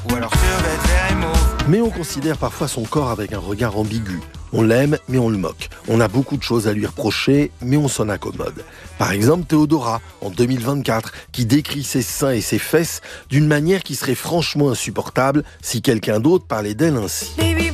Ou alors survêt vert et mauve. Mais on considère parfois son corps avec un regard ambigu. On l'aime, mais on le moque. On a beaucoup de choses à lui reprocher, mais on s'en accommode. Par exemple, Théodora, en 2024, qui décrit ses seins et ses fesses d'une manière qui serait franchement insupportable si quelqu'un d'autre parlait d'elle ainsi.